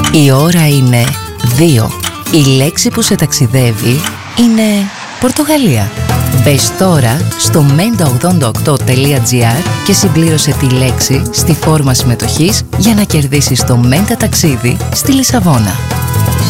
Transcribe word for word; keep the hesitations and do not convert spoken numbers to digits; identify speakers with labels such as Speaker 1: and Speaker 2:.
Speaker 1: Η ώρα είναι δύο. Η λέξη που σε ταξιδεύει είναι Πορτογαλία. Μπες τώρα στο μέντα ογδόντα οκτώ τελεία τζι άρ και συμπλήρωσε τη λέξη στη φόρμα συμμετοχής για να κερδίσεις το Μέντα ταξίδι στη Λισαβόνα.